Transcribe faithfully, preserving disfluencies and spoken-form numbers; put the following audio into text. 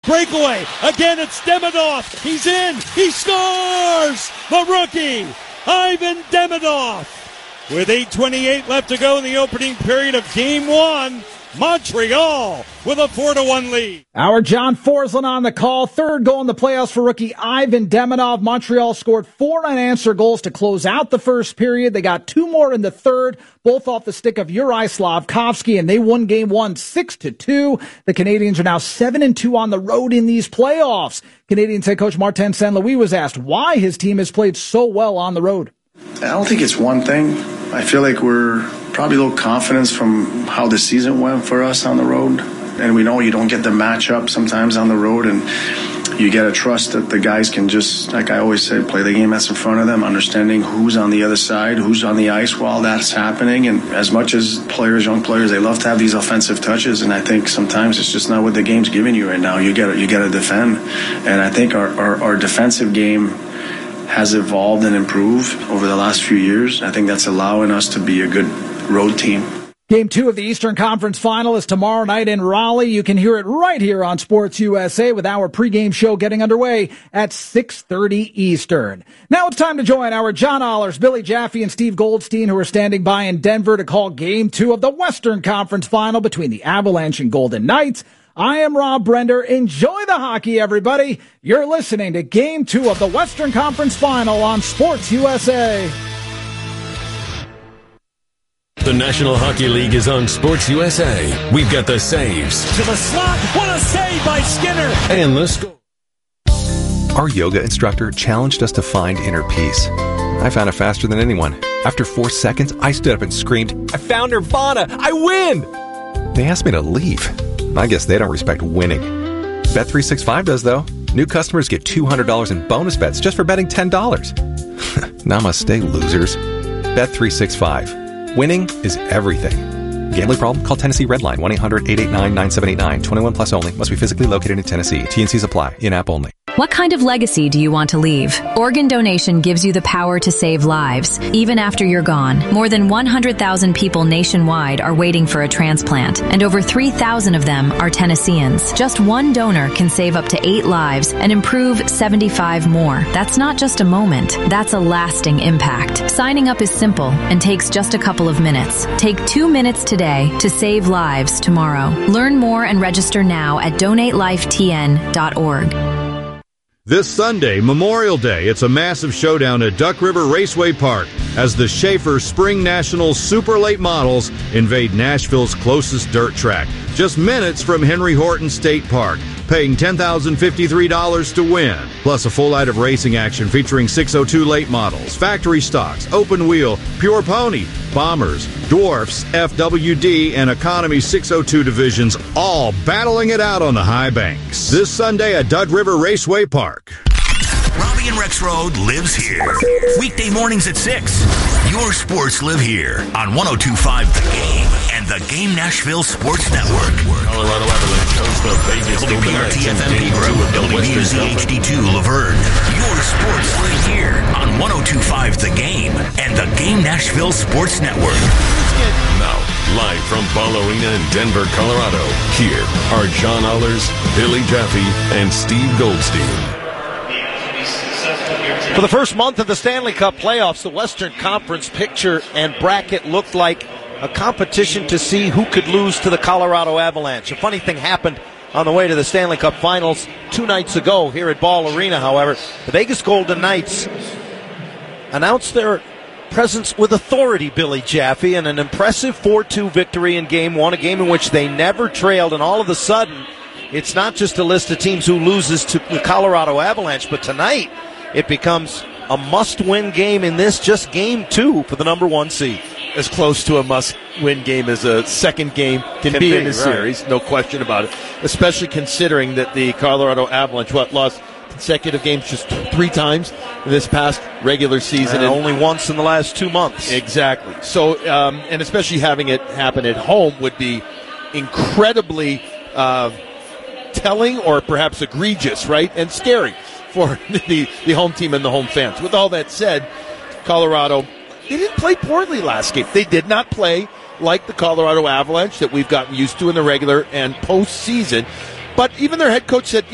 Breakaway. Again, it's Demidov. He's in. He scores! The rookie, Ivan Demidov. With eight twenty-eight left to go in the opening period of Game one, Montreal with a four to one lead. Our John Forslund on the call. Third goal in the playoffs for rookie Ivan Demidov. Montreal scored four unanswered goals to close out the first period. They got two more in the third, both off the stick of Juraj Slafkovsky, and they won game one six to two. The Canadians are now seven and two on the road in these playoffs. Canadians head coach Martin Saint Louis was asked why his team has played so well on the road. I don't think it's one thing. I feel like we're probably a little confidence from how the season went for us on the road. And we know you don't get the matchup sometimes on the road, and you got to trust that the guys can just, like I always say, play the game that's in front of them, understanding who's on the other side, who's on the ice while that's happening. And as much as players, young players, they love to have these offensive touches, and I think sometimes it's just not what the game's giving you right now. You got you got to defend. And I think our, our, our defensive game has evolved and improved over the last few years. I think that's allowing us to be a good road team. Game two of the Eastern Conference Final is tomorrow night in Raleigh. You can hear it right here on Sports U S A with our pregame show getting underway at six thirty Eastern. Now it's time to join our John Ollers, Billy Jaffe, and Steve Goldstein, who are standing by in Denver to call Game two of the Western Conference Final between the Avalanche and Golden Knights. I am Rob Brender. Enjoy the hockey, everybody. You're listening to Game two of the Western Conference Final on Sports U S A. The National Hockey League is on Sports U S A. We've got the saves. To the slot. What a save by Skinner. And the score. Our yoga instructor challenged us to find inner peace. I found it faster than anyone. After four seconds, I stood up and screamed, "I found Nirvana! I win!" They asked me to leave. I guess they don't respect winning. Bet three sixty-five does, though. New customers get two hundred dollars in bonus bets just for betting ten dollars. Namaste, losers. Bet three sixty-five. Winning is everything. Gambling problem? Call Tennessee Redline, one eight hundred eight eight nine nine seven eight nine. twenty-one plus only. Must be physically located in Tennessee. T N Cs apply. In-app only. What kind of legacy do you want to leave? Organ donation gives you the power to save lives, even after you're gone. More than one hundred thousand people nationwide are waiting for a transplant, and over three thousand of them are Tennesseans. Just one donor can save up to eight lives and improve seventy-five more. That's not just a moment, that's a lasting impact. Signing up is simple and takes just a couple of minutes. Take two minutes today to save lives tomorrow. Learn more and register now at donate life t n dot org. This Sunday, Memorial Day, it's a massive showdown at Duck River Raceway Park as the Schaefer Spring Nationals Super Late Models invade Nashville's closest dirt track, just minutes from Henry Horton State Park, paying ten thousand fifty-three dollars to win. Plus a full night of racing action featuring six oh two late models, factory stocks, open wheel, pure pony, bombers, dwarfs, F W D, and economy six oh two divisions, all battling it out on the high banks. This Sunday at Duck River Raceway Park. Robbie and Rex Road lives here. Weekday mornings at six. Your sports live here on one oh two point five The Game and the Game Nashville Sports Network. Colorado Avalanche hosts the Vegas W P R T F M Peterborough, W W Z H D two Laverne. Your sports live here on one oh two point five The Game and the Game Nashville Sports Network. Now, live from Ball Arena in Denver, Colorado, here are John Ollers, Billy Jaffe, and Steve Goldstein. For the first month of the Stanley Cup playoffs, the Western Conference picture and bracket looked like a competition to see who could lose to the Colorado Avalanche. A funny thing happened on the way to the Stanley Cup Finals two nights ago here at Ball Arena, however. The Vegas Golden Knights announced their presence with authority, Billy Jaffe, and an impressive four two victory in Game one, a game in which they never trailed, and all of a sudden, it's not just a list of teams who loses to the Colorado Avalanche, but tonight it becomes a must-win game in this just game two for the number one seed. As close to a must-win game as a second game can, can be, be in the right. series, no question about it, especially considering that the Colorado Avalanche, what, lost consecutive games just three times in this past regular season. And, and only once in the last two months. Exactly. So, um, and especially having it happen at home would be incredibly uh, telling or perhaps egregious, right, and scary for the, the home team and the home fans. With all that said, Colorado, they didn't play poorly last game. They did not play like the Colorado Avalanche that we've gotten used to in the regular and postseason. But even their head coach said,